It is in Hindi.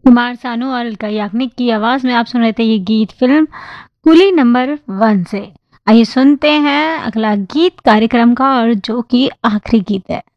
कुमार सानू और अलका याग्निक की आवाज में आप सुन रहे थे ये गीत फिल्म कुली नंबर 1 से। आइए सुनते हैं अगला गीत कार्यक्रम का, और जो कि आखिरी गीत है।